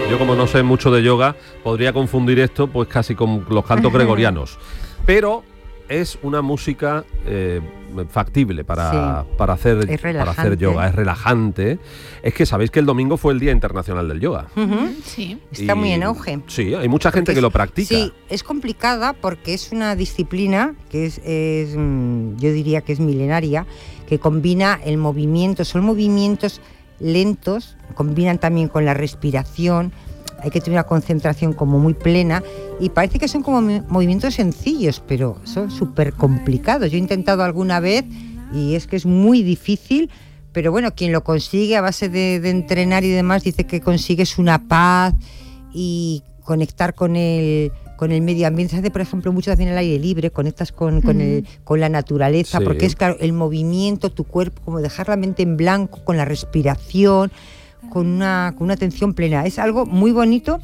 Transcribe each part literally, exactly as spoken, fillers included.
Yo, como no sé mucho de yoga, podría confundir esto pues casi con los cantos gregorianos. Pero es una música eh, factible para, sí. para, hacer, para hacer yoga, es relajante. Es que sabéis que el domingo fue el Día Internacional del Yoga. Uh-huh. Sí. Está y, muy en auge. Sí, hay mucha gente que es, lo practica. Sí, es complicada porque es una disciplina que es, es, yo diría que es milenaria, que combina el movimiento, son movimientos lentos, combinan también con la respiración. Hay que tener una concentración como muy plena y parece que son como movimientos sencillos, pero son súper complicados. Yo he intentado alguna vez y es que es muy difícil, pero bueno, quien lo consigue a base de, de entrenar y demás dice que consigues una paz y conectar con el, con el medio ambiente. Se hace, por ejemplo, mucho también al aire libre, conectas con, con, el, con la naturaleza, sí. Porque es claro, el movimiento, tu cuerpo, como dejar la mente en blanco con la respiración, con una, con una atención plena. Es algo muy bonito,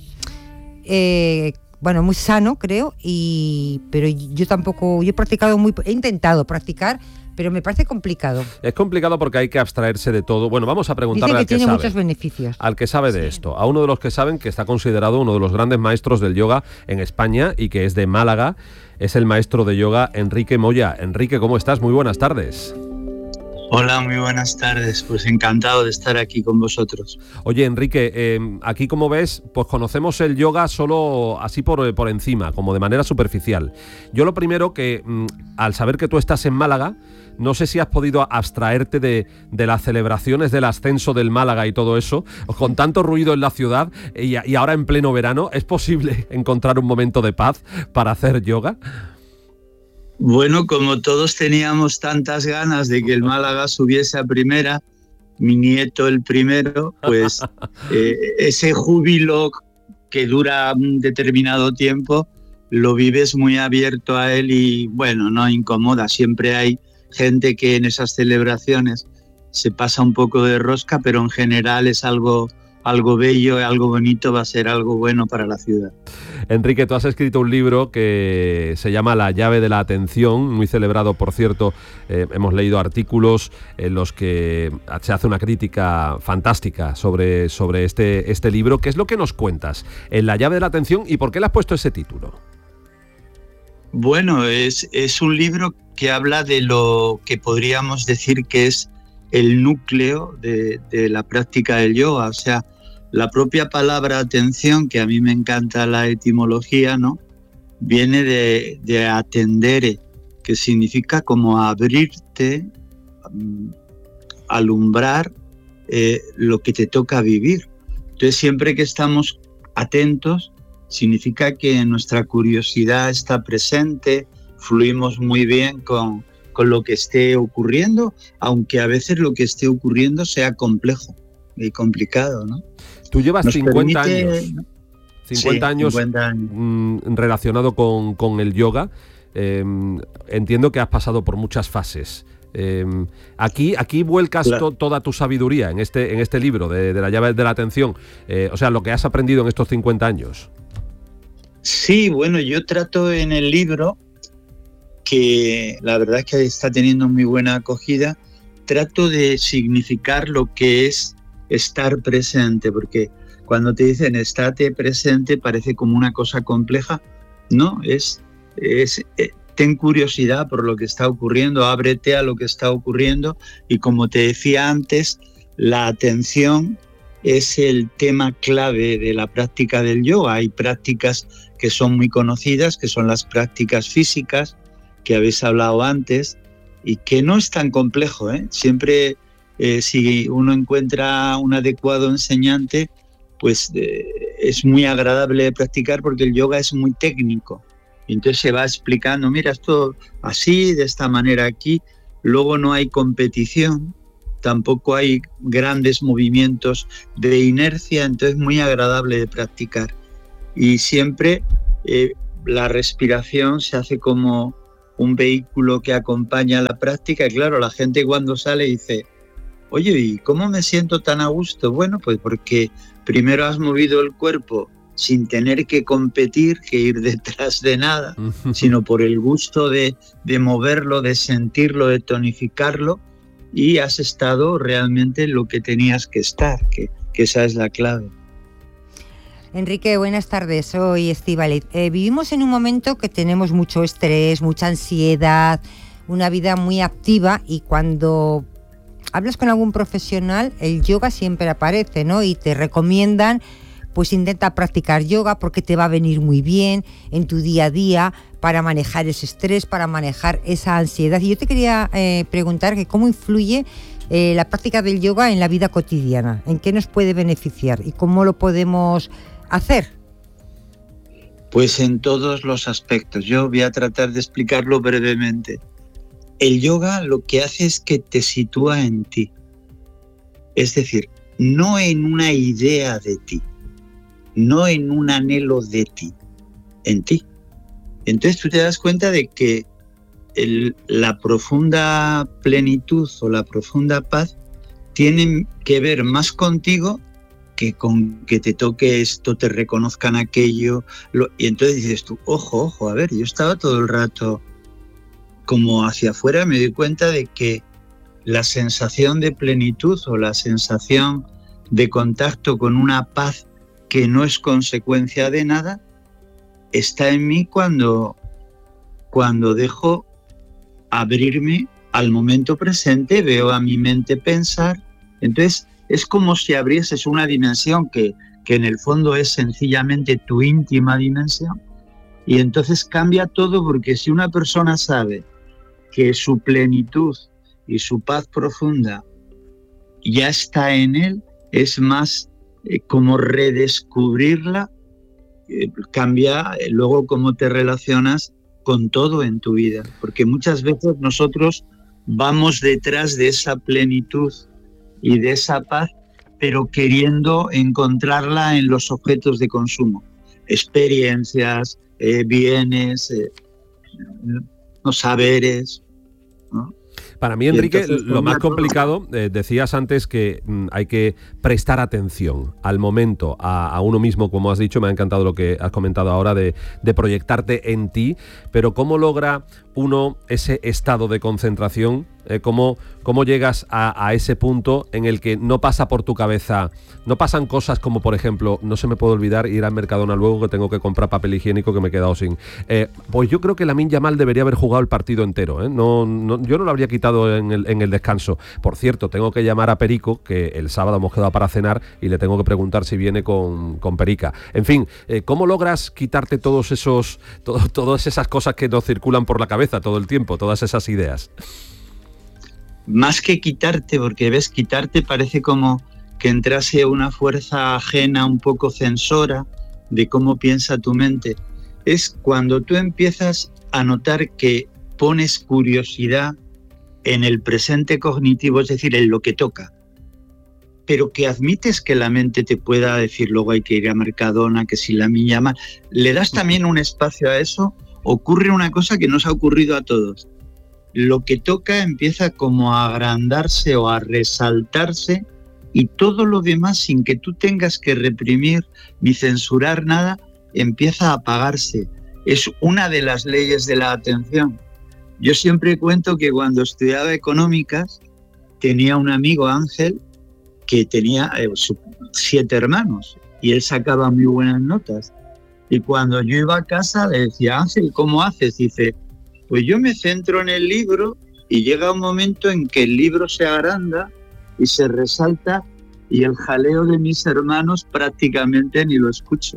eh, bueno, muy sano, creo, y pero yo tampoco, yo he practicado muy, he intentado practicar, pero me parece complicado. Es complicado porque hay que abstraerse de todo. Bueno, vamos a preguntarle Dice que al que tiene sabe. muchos beneficios. Al que sabe de sí. esto, a uno de los que saben, que está considerado uno de los grandes maestros del yoga en España y que es de Málaga, es el maestro de yoga Enrique Moya. Enrique, ¿cómo estás? Muy buenas tardes. Hola, muy buenas tardes. Pues encantado de estar aquí con vosotros. Oye, Enrique, eh, aquí como ves, pues conocemos el yoga solo así por, por encima, como de manera superficial. Yo lo primero que, mm, al saber que tú estás en Málaga, no sé si has podido abstraerte de, de las celebraciones del ascenso del Málaga y todo eso, con tanto ruido en la ciudad y, y ahora en pleno verano, ¿es posible encontrar un momento de paz para hacer yoga? Bueno, como todos teníamos tantas ganas de que el Málaga subiese a primera, mi nieto el primero, pues eh, ese júbilo que dura un determinado tiempo, lo vives muy abierto a él y bueno, no incomoda. Siempre hay gente que en esas celebraciones se pasa un poco de rosca, pero en general es algo, algo bello, algo bonito, va a ser algo bueno para la ciudad. Enrique, tú has escrito un libro que se llama La llave de la atención, muy celebrado, por cierto. Eh, hemos leído artículos en los que se hace una crítica fantástica sobre, sobre este, este libro. ¿Qué es lo que nos cuentas en La llave de la atención y por qué le has puesto ese título? Bueno, es, es un libro que habla de lo que podríamos decir que es el núcleo de, de la práctica del yoga, o sea, la propia palabra atención, que a mí me encanta la etimología, ¿no? Viene de, de atendere, que significa como abrirte, alumbrar eh, lo que te toca vivir. Entonces, siempre que estamos atentos, significa que nuestra curiosidad está presente, fluimos muy bien con, con lo que esté ocurriendo, aunque a veces lo que esté ocurriendo sea complejo y complicado, ¿no? Tú llevas Nos cincuenta permite, años, cincuenta, sí, años, cincuenta años mmm, relacionado con, con el yoga. Eh, entiendo que has pasado por muchas fases. Eh, aquí, aquí vuelcas claro. to, toda tu sabiduría en este, en este libro de, de la llave de la atención. Eh, o sea, lo que has aprendido en estos cincuenta años. Sí, bueno, yo trato en el libro, que la verdad es que está teniendo muy buena acogida, trato de significar lo que es estar presente, porque cuando te dicen estate presente parece como una cosa compleja. No, es, es eh, ten curiosidad por lo que está ocurriendo, ábrete a lo que está ocurriendo y como te decía antes, la atención es el tema clave de la práctica del yoga. Hay prácticas que son muy conocidas, que son las prácticas físicas, que habéis hablado antes, y que no es tan complejo, ¿eh? Siempre eh, si uno encuentra un adecuado enseñante, pues eh, es muy agradable de practicar porque el yoga es muy técnico. Y entonces se va explicando, mira, esto así, de esta manera aquí. Luego no hay competición, tampoco hay grandes movimientos de inercia, entonces es muy agradable de practicar. Y siempre eh, la respiración se hace como un vehículo que acompaña la práctica. Y claro, la gente cuando sale dice, oye, ¿y cómo me siento tan a gusto? Bueno, pues porque primero has movido el cuerpo sin tener que competir, que ir detrás de nada, sino por el gusto de, de moverlo, de sentirlo, de tonificarlo, y has estado realmente en lo que tenías que estar, que, que esa es la clave. Enrique, buenas tardes, soy Estíbaliz. Eh, vivimos en un momento que tenemos mucho estrés, mucha ansiedad, una vida muy activa, y cuando hablas con algún profesional, el yoga siempre aparece, ¿no? Y te recomiendan, pues intenta practicar yoga porque te va a venir muy bien en tu día a día para manejar ese estrés, para manejar esa ansiedad. Y yo te quería eh, preguntar que cómo influye eh, la práctica del yoga en la vida cotidiana, en qué nos puede beneficiar y cómo lo podemos hacer. Pues en todos los aspectos. Yo voy a tratar de explicarlo brevemente. El yoga lo que hace es que te sitúa en ti. Es decir, no en una idea de ti, no en un anhelo de ti, en ti. Entonces tú te das cuenta de que el, la profunda plenitud o la profunda paz tienen que ver más contigo que con que te toque esto, te reconozcan aquello. Lo, y entonces dices tú, ojo, ojo, a ver, yo estaba todo el rato como hacia afuera, me doy cuenta de que la sensación de plenitud o la sensación de contacto con una paz que no es consecuencia de nada, está en mí cuando, cuando dejo abrirme al momento presente, veo a mi mente pensar. Entonces es como si abrieses una dimensión que, que en el fondo es sencillamente tu íntima dimensión, y entonces cambia todo, porque si una persona sabe que su plenitud y su paz profunda ya está en él, es más eh, como redescubrirla, eh, cambia eh, luego cómo te relacionas con todo en tu vida, porque muchas veces nosotros vamos detrás de esa plenitud y de esa paz, pero queriendo encontrarla en los objetos de consumo, experiencias, eh, bienes, eh, los saberes, ¿no? Para mí, Enrique, lo más complicado, eh, decías antes que mm, hay que prestar atención al momento, a, a uno mismo, como has dicho. Me ha encantado lo que has comentado ahora de, de proyectarte en ti, pero ¿cómo logra uno ese estado de concentración? Eh, ¿cómo, ¿Cómo llegas a, a ese punto en el que no pasa por tu cabeza, no pasan cosas como, por ejemplo, no se me puede olvidar ir al Mercadona luego que tengo que comprar papel higiénico que me he quedado sin? Eh, pues yo creo que Lamine Yamal debería haber jugado el partido entero, ¿eh? No, no, yo no lo habría quitado en el, en el descanso. Por cierto, tengo que llamar a Perico, que el sábado hemos quedado para cenar, y le tengo que preguntar si viene con, con Perica. En fin, eh, ¿cómo logras quitarte todos esos, todo, todas esas cosas que nos circulan por la cabeza todo el tiempo, todas esas ideas? Más que quitarte, porque ves, quitarte parece como que entrase una fuerza ajena, un poco censora de cómo piensa tu mente. Es cuando tú empiezas a notar que pones curiosidad en el presente cognitivo, es decir, en lo que toca, pero que admites que la mente te pueda decir luego hay que ir a Mercadona, que si Lamine Yamal, le das también un espacio a eso, ocurre una cosa que nos ha ocurrido a todos. Lo que toca empieza como a agrandarse o a resaltarse, y todo lo demás, sin que tú tengas que reprimir ni censurar nada, empieza a apagarse. Es una de las leyes de la atención. Yo siempre cuento que cuando estudiaba económicas tenía un amigo, Ángel, que tenía eh, siete hermanos y él sacaba muy buenas notas. Y cuando yo iba a casa le decía, Ángel, ¿cómo haces? Dice, pues yo me centro en el libro y llega un momento en que el libro se agranda y se resalta, y el jaleo de mis hermanos prácticamente ni lo escucho.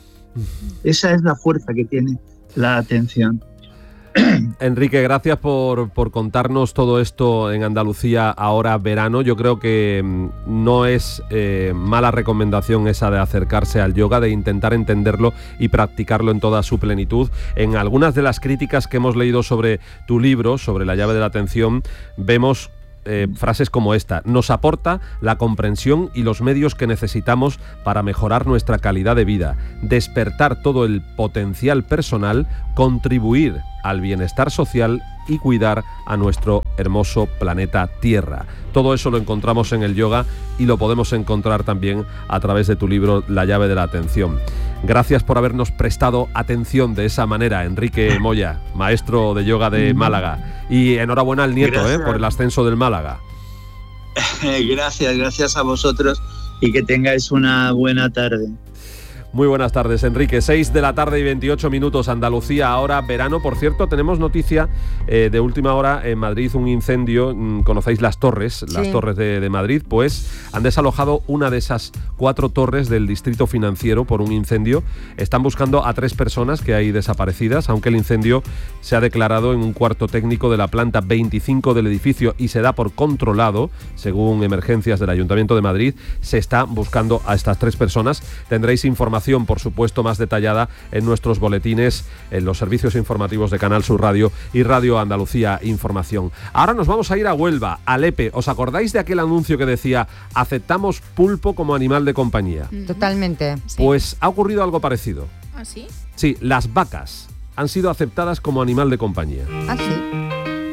Esa es la fuerza que tiene la atención. Enrique, gracias por, por contarnos todo esto en Andalucía ahora verano. Yo creo que no es eh, mala recomendación esa de acercarse al yoga, de intentar entenderlo y practicarlo en toda su plenitud. En algunas de las críticas que hemos leído sobre tu libro, sobre la llave de la atención, vemos Eh, frases como esta: nos aporta la comprensión y los medios que necesitamos para mejorar nuestra calidad de vida, despertar todo el potencial personal, contribuir al bienestar social y cuidar a nuestro hermoso planeta Tierra. Todo eso lo encontramos en el yoga y lo podemos encontrar también a través de tu libro La llave de la atención. Gracias por habernos prestado atención de esa manera, Enrique Moya, maestro de yoga de Málaga. Y enhorabuena al nieto, eh, por el ascenso del Málaga. Gracias, gracias a vosotros y que tengáis una buena tarde. Muy buenas tardes, Enrique. seis de la tarde y veintiocho minutos, Andalucía, ahora verano. Por cierto, tenemos noticia eh, de última hora en Madrid, un incendio. ¿Conocéis las torres? Sí. Las torres de, de Madrid. Pues han desalojado una de esas cuatro torres del distrito financiero por un incendio. Están buscando a tres personas que hay desaparecidas, aunque el incendio se ha declarado en un cuarto técnico de la planta veinticinco del edificio y se da por controlado, según emergencias del Ayuntamiento de Madrid. Se está buscando a estas tres personas. Tendréis información, por supuesto, más detallada en nuestros boletines, en los servicios informativos de Canal Sur Radio y Radio Andalucía Información. Ahora nos vamos a ir a Huelva, a Lepe. ¿Os acordáis de aquel anuncio que decía aceptamos pulpo como animal de compañía? Totalmente. Pues ha ocurrido algo parecido. ¿Ah, sí? Sí, las vacas han sido aceptadas como animal de compañía. ¿Ah, sí?